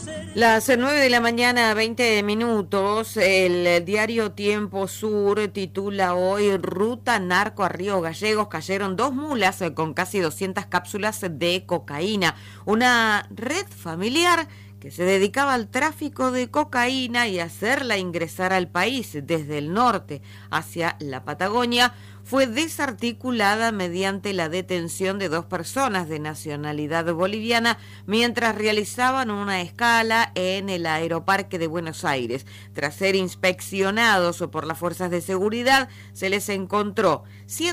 Las 9 de la mañana, 20 minutos, el diario Tiempo Sur titula hoy Ruta Narco a Río Gallegos. Cayeron 2 mulas con casi 200 cápsulas de cocaína. Una red familiar que se dedicaba al tráfico de cocaína y hacerla ingresar al país desde el norte hacia la Patagonia, fue desarticulada mediante la detención de 2 personas de nacionalidad boliviana mientras realizaban una escala en el Aeroparque de Buenos Aires. Tras ser inspeccionados por las fuerzas de seguridad, se les encontró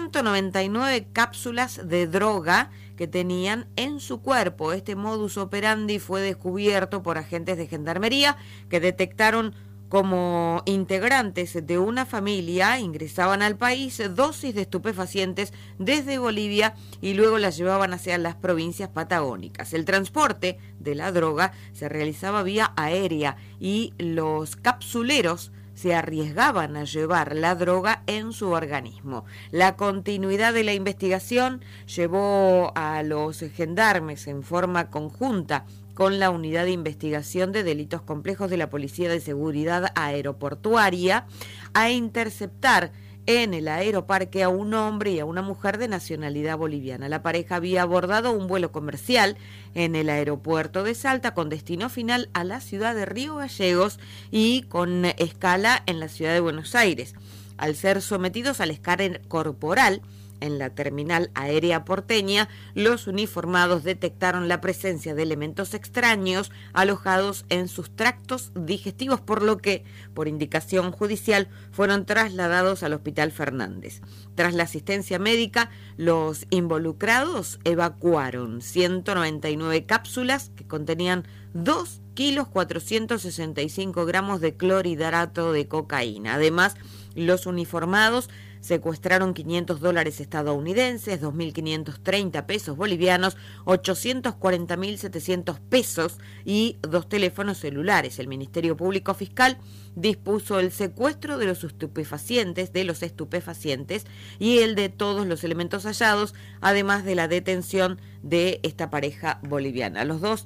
199 cápsulas de droga que tenían en su cuerpo. Este modus operandi fue descubierto por agentes de gendarmería que detectaron como integrantes de una familia ingresaban al país dosis de estupefacientes desde Bolivia y luego las llevaban hacia las provincias patagónicas. El transporte de la droga se realizaba vía aérea y los capsuleros se arriesgaban a llevar la droga en su organismo. La continuidad de la investigación llevó a los gendarmes en forma conjunta con la Unidad de Investigación de Delitos Complejos de la Policía de Seguridad Aeroportuaria a interceptar en el aeroparque a un hombre y a una mujer de nacionalidad boliviana. La pareja había abordado un vuelo comercial en el aeropuerto de Salta con destino final a la ciudad de Río Gallegos y con escala en la ciudad de Buenos Aires. Al ser sometidos al escáner corporal en la terminal aérea porteña, los uniformados detectaron la presencia de elementos extraños alojados en sus tractos digestivos, por lo que, por indicación judicial, fueron trasladados al Hospital Fernández. Tras la asistencia médica, los involucrados evacuaron 199 cápsulas que contenían 2 kilos 465 gramos de clorhidrato de cocaína. Además, los uniformados secuestraron $500 estadounidenses, 2.530 pesos bolivianos, 840.700 pesos y 2 teléfonos celulares. El Ministerio Público Fiscal dispuso el secuestro de los estupefacientes y el de todos los elementos hallados, además de la detención de esta pareja boliviana. Los 2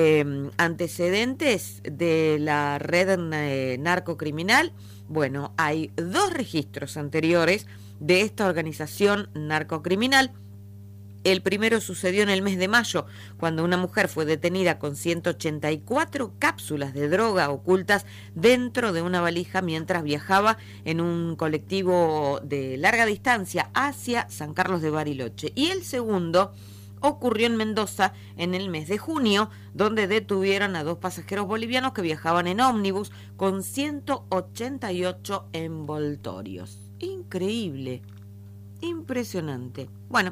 antecedentes de la red narcocriminal. Bueno, hay 2 registros anteriores de esta organización narcocriminal. El primero sucedió en el mes de mayo, cuando una mujer fue detenida con 184 cápsulas de droga ocultas dentro de una valija mientras viajaba en un colectivo de larga distancia hacia San Carlos de Bariloche. Y el segundo ocurrió en Mendoza en el mes de junio, donde detuvieron a 2 pasajeros bolivianos que viajaban en ómnibus con 188 envoltorios. Increíble, impresionante. Bueno,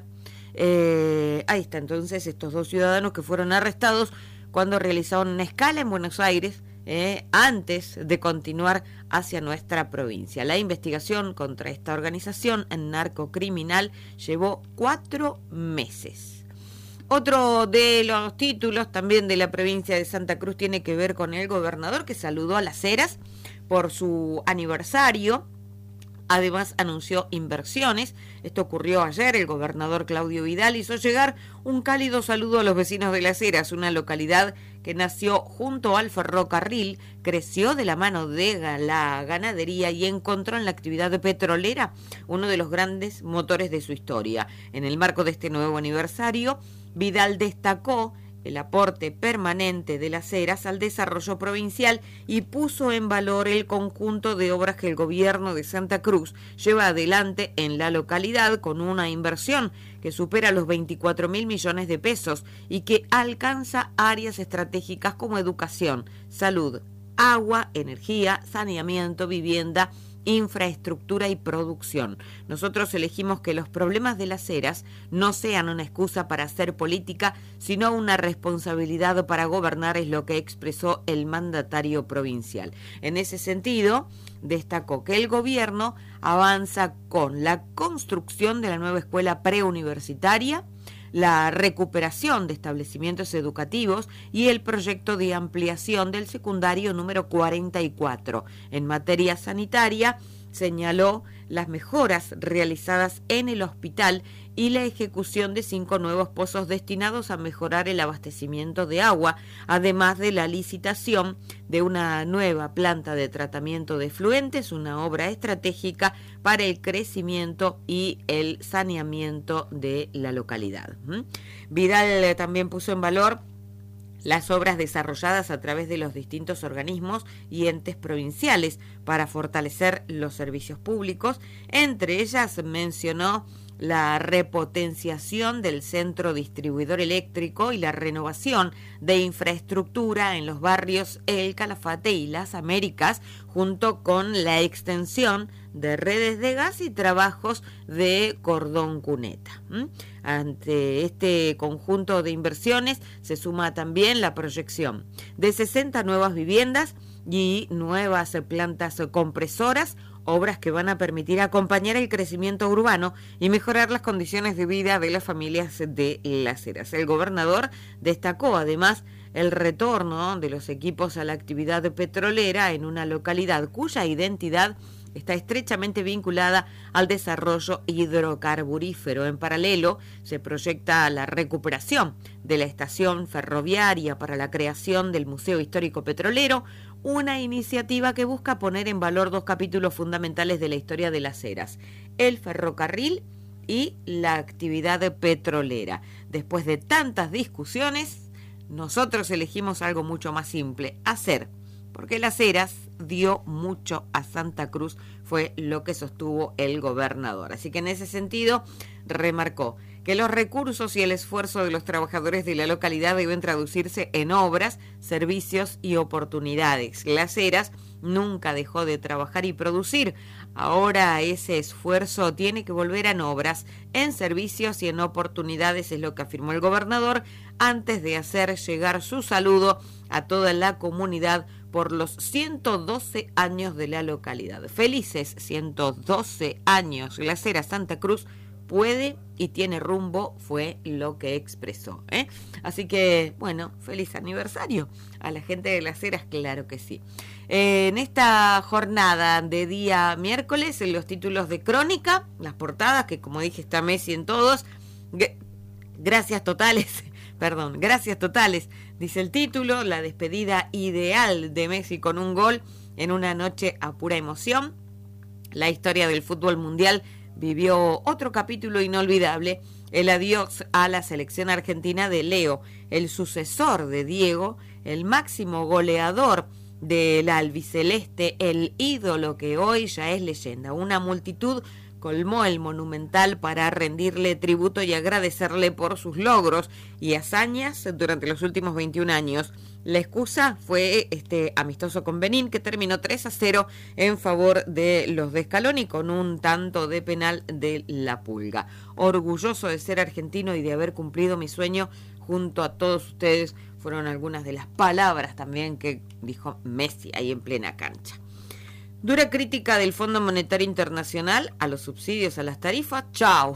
ahí está entonces estos 2 ciudadanos que fueron arrestados cuando realizaban una escala en Buenos Aires antes de continuar hacia nuestra provincia. La investigación contra esta organización narcocriminal llevó 4 meses. Otro de los títulos también de la provincia de Santa Cruz tiene que ver con el gobernador que saludó a Las Heras por su aniversario. Además anunció inversiones. Esto ocurrió ayer. El gobernador Claudio Vidal hizo llegar un cálido saludo a los vecinos de Las Heras, una localidad que nació junto al ferrocarril, creció de la mano de la ganadería y encontró en la actividad petrolera uno de los grandes motores de su historia. En el marco de este nuevo aniversario, Vidal destacó el aporte permanente de Las Heras al desarrollo provincial y puso en valor el conjunto de obras que el gobierno de Santa Cruz lleva adelante en la localidad con una inversión que supera los 24.000 millones de pesos y que alcanza áreas estratégicas como educación, salud, agua, energía, saneamiento, vivienda, infraestructura y producción. Nosotros elegimos que los problemas de Las Heras no sean una excusa para hacer política, sino una responsabilidad para gobernar, es lo que expresó el mandatario provincial. En ese sentido, destacó que el gobierno avanza con la construcción de la nueva escuela preuniversitaria, la recuperación de establecimientos educativos y el proyecto de ampliación del secundario número 44. En materia sanitaria, señaló las mejoras realizadas en el hospital y la ejecución de 5 nuevos pozos destinados a mejorar el abastecimiento de agua, además de la licitación de una nueva planta de tratamiento de efluentes, una obra estratégica para el crecimiento y el saneamiento de la localidad. Vidal también puso en valor las obras desarrolladas a través de los distintos organismos y entes provinciales para fortalecer los servicios públicos. Entre ellas mencionó la repotenciación del centro distribuidor eléctrico y la renovación de infraestructura en los barrios El Calafate y Las Américas, junto con la extensión de redes de gas y trabajos de cordón cuneta. Ante este conjunto de inversiones se suma también la proyección de 60 nuevas viviendas y nuevas plantas compresoras, obras que van a permitir acompañar el crecimiento urbano y mejorar las condiciones de vida de las familias de Las Heras. El gobernador destacó además el retorno de los equipos a la actividad petrolera en una localidad cuya identidad está estrechamente vinculada al desarrollo hidrocarburífero. En paralelo, se proyecta la recuperación de la estación ferroviaria para la creación del Museo Histórico Petrolero, una iniciativa que busca poner en valor 2 capítulos fundamentales de la historia de Las Heras: el ferrocarril y la actividad petrolera. Después de tantas discusiones, nosotros elegimos algo mucho más simple: hacer, porque Las Heras dio mucho a Santa Cruz, fue lo que sostuvo el gobernador. Así que en ese sentido remarcó que los recursos y el esfuerzo de los trabajadores de la localidad deben traducirse en obras, servicios y oportunidades. Las Heras nunca dejó de trabajar y producir. Ahora ese esfuerzo tiene que volver en obras, en servicios y en oportunidades, es lo que afirmó el gobernador antes de hacer llegar su saludo a toda la comunidad por los 112 años de la localidad. Felices 112 años. Las Heras Santa Cruz puede y tiene rumbo, fue lo que expresó. Así que, bueno, feliz aniversario a la gente de Las Heras, claro que sí. En esta jornada de día miércoles, en los títulos de crónica, las portadas, que como dije está Messi en todos, gracias totales, dice el título, la despedida ideal de Messi con un gol en una noche a pura emoción. La historia del fútbol mundial vivió otro capítulo inolvidable, el adiós a la selección argentina de Leo, el sucesor de Diego, el máximo goleador del albiceleste, el ídolo que hoy ya es leyenda. Una multitud colmó el Monumental para rendirle tributo y agradecerle por sus logros y hazañas durante los últimos 21 años. La excusa fue este amistoso con Benín, que terminó 3-0 en favor de los de Scaloni con un tanto de penal de La Pulga. Orgulloso de ser argentino y de haber cumplido mi sueño junto a todos ustedes, fueron algunas de las palabras también que dijo Messi ahí en plena cancha. Dura crítica del Fondo Monetario Internacional a los subsidios a las tarifas. ¡Chao!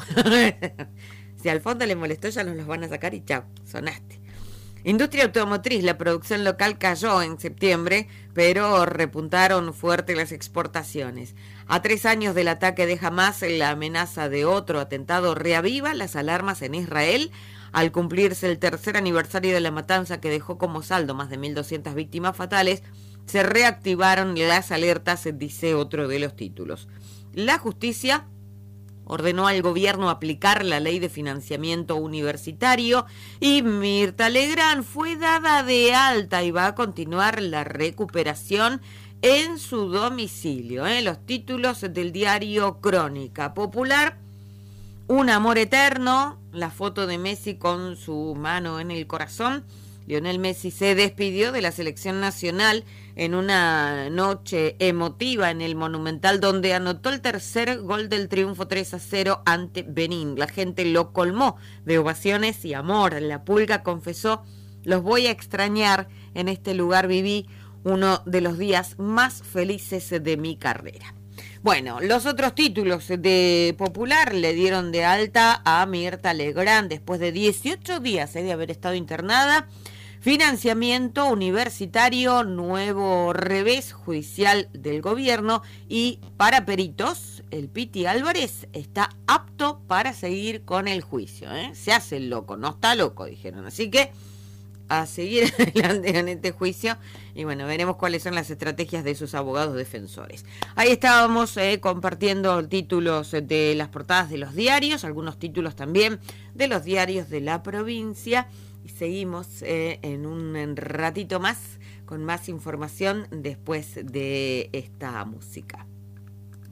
Si al fondo le molestó, ya nos los van a sacar y chao, sonaste. Industria automotriz, la producción local cayó en septiembre, pero repuntaron fuerte las exportaciones. A 3 años del ataque de Hamás, la amenaza de otro atentado reaviva las alarmas en Israel. Al cumplirse el 3er aniversario de la matanza que dejó como saldo más de 1.200 víctimas fatales, se reactivaron las alertas, dice otro de los títulos. La justicia ordenó al gobierno aplicar la ley de financiamiento universitario y Mirta Legrand fue dada de alta y va a continuar la recuperación en su domicilio. Los títulos del diario Crónica Popular: un amor eterno, la foto de Messi con su mano en el corazón. Lionel Messi se despidió de la selección nacional en una noche emotiva en el Monumental, donde anotó el 3er gol del triunfo 3-0 ante Benín. La gente lo colmó de ovaciones y amor. La Pulga confesó: los voy a extrañar, en este lugar viví uno de los días más felices de mi carrera. Bueno, los otros títulos de Popular: le dieron de alta a Mirta Legrand después de 18 días de haber estado internada. Financiamiento universitario, nuevo revés judicial del gobierno, y para peritos el Piti Álvarez está apto para seguir con el juicio, ¿eh? Se hace el loco, no está loco, dijeron. Así que a seguir adelante en este juicio y bueno, veremos cuáles son las estrategias de sus abogados defensores. Ahí estábamos compartiendo títulos de las portadas de los diarios, algunos títulos también de los diarios de la provincia y seguimos en un ratito más con más información después de esta música.